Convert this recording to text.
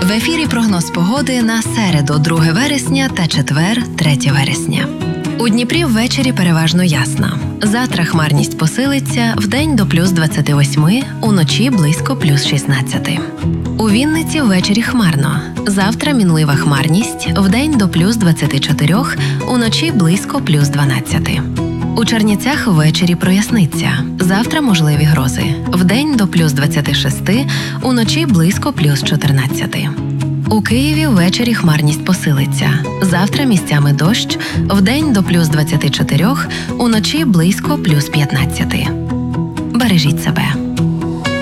В ефірі прогноз погоди на середу, 2 вересня та четвер, 3 вересня. У Дніпрі ввечері переважно ясно. Завтра хмарність посилиться, вдень до плюс 28, уночі близько плюс 16. У Вінниці ввечері хмарно. Завтра мінлива хмарність, вдень до плюс 24, уночі близько плюс 12. У Чернівцях ввечері проясниться. Завтра можливі грози. Вдень до плюс 26, уночі близько плюс 14. У Києві ввечері хмарність посилиться. Завтра місцями дощ, вдень до плюс 24, уночі близько плюс 15. Бережіть себе.